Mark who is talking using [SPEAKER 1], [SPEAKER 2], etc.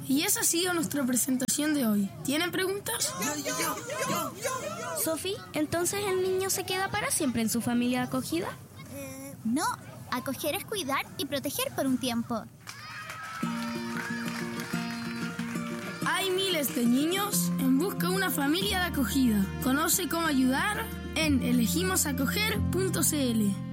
[SPEAKER 1] Y esa ha sido nuestra presentación de hoy. ¿Tienen preguntas?
[SPEAKER 2] Sofi, ¿entonces el niño se queda para siempre en su familia acogida?
[SPEAKER 3] No, acoger es cuidar y proteger por un tiempo.
[SPEAKER 1] Hay miles de niños en busca de una familia de acogida. Conoce cómo ayudar en elegimosacoger.cl.